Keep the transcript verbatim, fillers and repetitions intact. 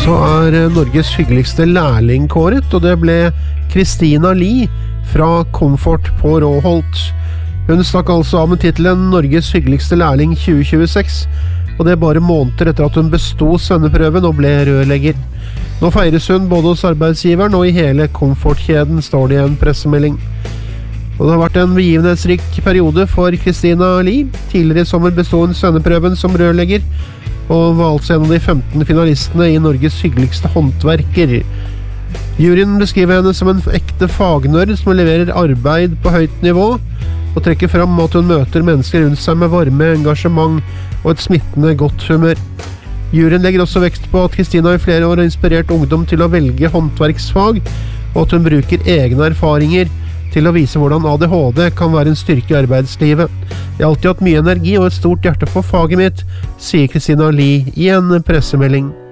så er Norges hyggeligste lærling kåret, og det ble Kristina Lie fra Comfort på Råholt. Hun stakk altså av med titelen Norges hyggeligste lærling tjue tjueseks, og det bare måneder etter at hun besto svenneprøven og ble rørlegger. Nå feires hun både hos arbeidsgiveren og i hele Comfort-kjeden, står det i en pressemelding. Og det har vært en begivenhetsrik periode for Kristina Lie. Tidligere i sommer bestod hun svenneprøven som rørlegger, og var altså en av de femten finalistene i Norges hyggeligste håndverker. Juryen beskriver henne som en ekte fagnørd som leverer arbeid på høyt nivå, og trekker fram at hun møter mennesker rundt seg med varme, engasjement og et smittende godt humør. Juryen legger også vekt på at Kristina i flere år har inspirert ungdom til å velge håndverksfag, og at hun bruker egne erfaringer til å vise hvordan A D H D kan være en styrke i arbeidslivet. Jeg har alltid hatt mye energi og et stort hjerte for faget mitt, sier Kristina Lie i en pressemelding.